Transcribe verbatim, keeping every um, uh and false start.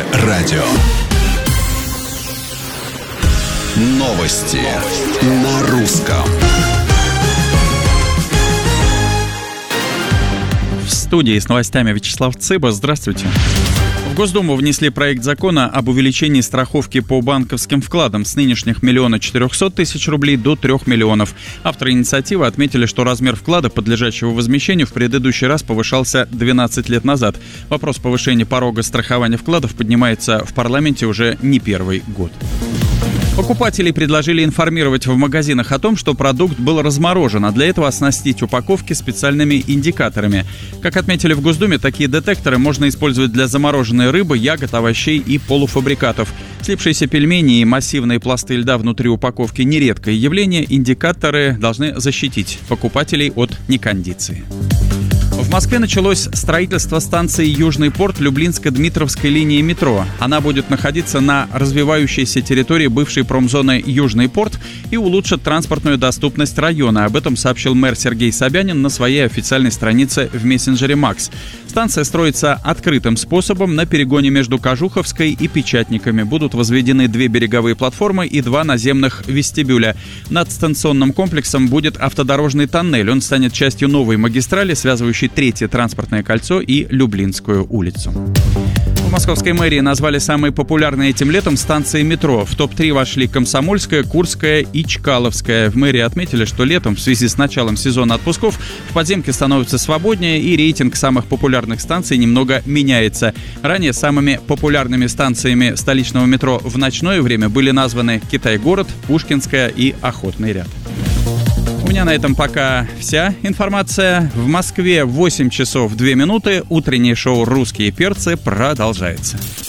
Русское радио. Новости на русском. В студии с новостями Вячеслав Цыба. Здравствуйте. В Госдуму внесли проект закона об увеличении страховки по банковским вкладам с нынешних миллиона четырехсот тысяч рублей до трех миллионов. Авторы инициативы отметили, что размер вклада, подлежащего возмещению, в предыдущий раз повышался двенадцать лет назад. Вопрос повышения порога страхования вкладов поднимается в парламенте уже не первый год. Покупателей предложили информировать в магазинах о том, что продукт был разморожен, а для этого оснастить упаковки специальными индикаторами. Как отметили в Госдуме, такие детекторы можно использовать для замороженной рыбы, ягод, овощей и полуфабрикатов. Слипшиеся пельмени и массивные пласты льда внутри упаковки – нередкое явление. Индикаторы должны защитить покупателей от некондиции. В Москве началось строительство станции «Южный порт» Люблинско-Дмитровской линии метро. Она будет находиться на развивающейся территории бывшей промзоны «Южный порт» и улучшит транспортную доступность района. Об этом сообщил мэр Сергей Собянин на своей официальной странице в мессенджере Макс. Станция строится открытым способом на перегоне между Кожуховской и Печатниками. Будут возведены две береговые платформы и два наземных вестибюля. Над станционным комплексом будет автодорожный тоннель. Он станет частью новой магистрали, связывающей Третье транспортное кольцо и Люблинскую улицу. В московской мэрии назвали самые популярные этим летом станции метро. В топ три вошли Комсомольская, Курская и Чкаловская. В мэрии отметили, что летом в связи с началом сезона отпусков в подземке становится свободнее и рейтинг самых популярных станций немного меняется. Ранее самыми популярными станциями столичного метро в ночное время были названы Китай-город, Пушкинская и Охотный ряд. У меня на этом пока вся информация. В Москве восемь часов две минуты. Утреннее шоу «Русские перцы» продолжается.